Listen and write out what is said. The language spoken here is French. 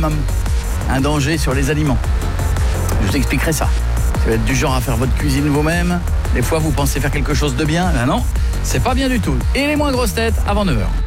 même un danger sur les aliments. Je vous expliquerai ça. Si vous êtes du genre à faire votre cuisine vous-même, des fois vous pensez faire quelque chose de bien, ben non, c'est pas bien du tout. Et les moins grosses têtes avant 9h.